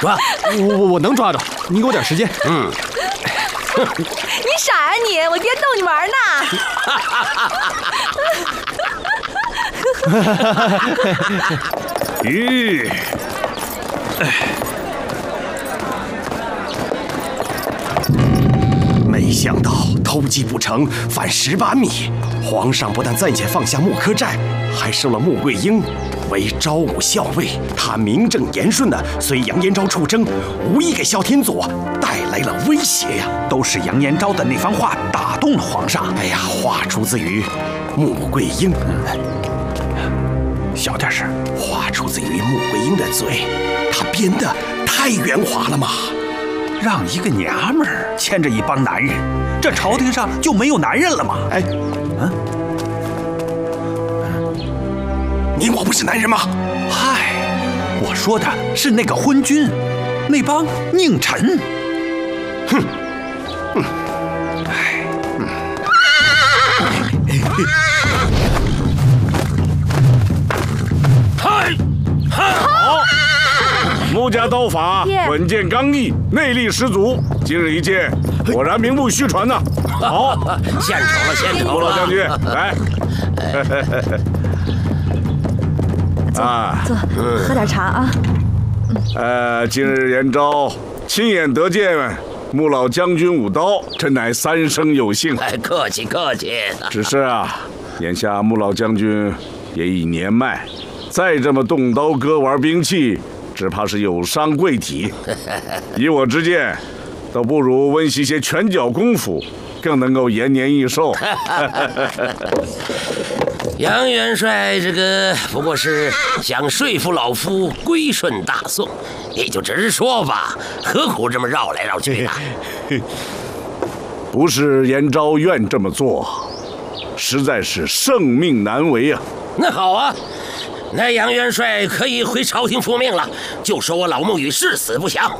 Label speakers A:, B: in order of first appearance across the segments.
A: 抓！
B: 我能抓着，你给我点时间。
C: 你傻呀你！我爹逗你玩
D: 呢。咦，
E: 没想到偷鸡不成反18米，皇上不但暂且放下穆柯寨，还收了穆桂英为昭武校尉。他名正言顺地随杨延昭出征，无疑给萧天佐带来了威胁呀。
A: 都是杨延昭的那番话打动了皇上。
E: 哎呀，话出自于穆桂英，
A: 小点声。
E: 话出自于穆桂英的嘴，她编的太圆滑了嘛。
A: 让一个娘们儿牵着一帮男人，这朝廷上就没有男人了吗？
E: 哎，你我不是男人吗？
A: 嗨，我说的是那个昏君，那帮佞臣。
E: 哼，
D: 好，穆家刀法稳健刚毅，内力十足。今日一见，果然名不虚传呐。好，
F: 献丑了，献丑了。
D: 穆老将军，来。
C: 坐，喝点茶啊。
D: 今日延昭亲眼得见穆老将军舞刀，真乃三生有幸。
F: 客气客气。
D: 只是啊，眼下穆老将军也已年迈，再这么动刀割玩兵器，只怕是有伤贵体。以我之见，倒不如温习些拳脚功夫，更能够延年益寿。
F: 杨元帅这个不过是想说服老夫归顺大宋，你就直说吧，何苦这么绕来绕去的？
D: 不是延昭愿这么做，实在是圣命难违啊。
F: 那好啊，那杨元帅可以回朝廷复命了，就说我老穆与誓死不降。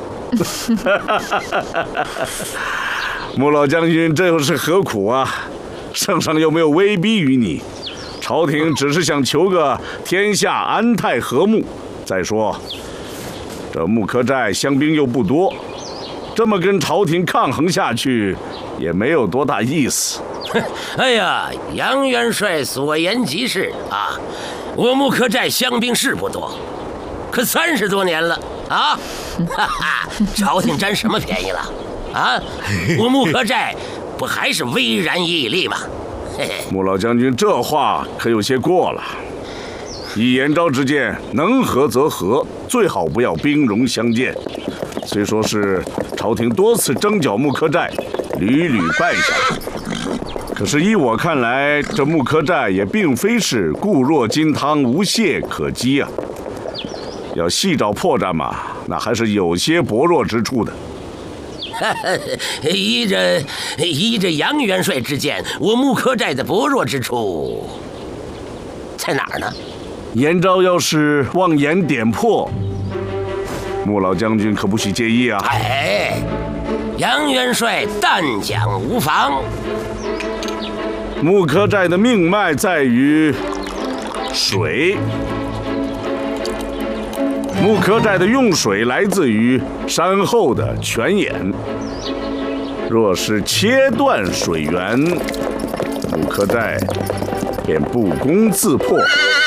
D: 穆老将军，这又是何苦啊？圣上又没有威逼于你，朝廷只是想求个天下安泰和睦。再说，这穆柯寨乡兵又不多，这么跟朝廷抗衡下去，也没有多大意思。
F: 哎呀，杨元帅所言极是啊！我穆柯寨乡兵是不多，可30多年了啊！哈哈，朝廷占什么便宜了？啊，我穆柯寨不还是巍然屹立吗？
D: 穆老将军这话可有些过了。以延昭之见，能和则和，最好不要兵戎相见。虽说是朝廷多次征剿穆柯寨，屡屡败下，可是依我看来，这穆柯寨也并非是固若金汤、无懈可击啊。要细找破绽嘛，那还是有些薄弱之处的。
F: 依着杨元帅之见，我穆柯寨的薄弱之处在哪儿呢？
D: 延昭要是妄言点破，穆老将军可不许介意啊！
F: 哎，杨元帅但讲无妨。
D: 穆柯寨的命脉在于水，穆柯寨的用水来自于山后的泉眼。若是切断水源，穆柯寨便不攻自破。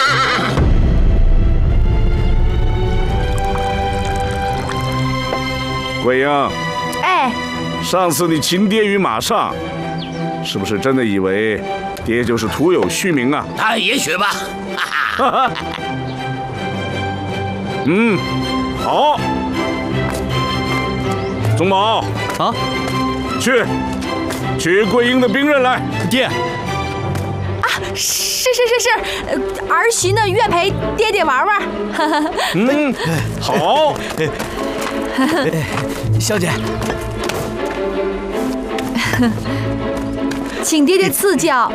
D: 桂英，
C: 哎，
D: 上次你擒爹于马上，是不是真的以为爹就是徒有虚名啊？
F: 也许吧。哈哈。
D: 好。宗保
B: 啊，
D: 取桂英的兵刃来。
B: 爹。
C: 啊，是，儿媳呢，愿陪爹爹玩玩。
D: 好。
B: 小姐，
C: 请爹爹赐教。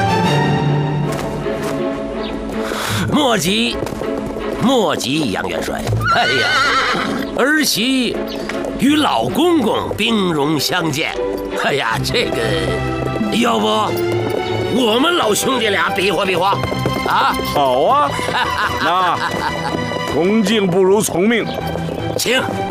F: 莫急，杨元帅。哎呀，儿媳与老公公兵戎相见，哎呀，这个要不我们老兄弟俩比划比划啊？
D: 好啊，那恭敬不如从命，
F: 请。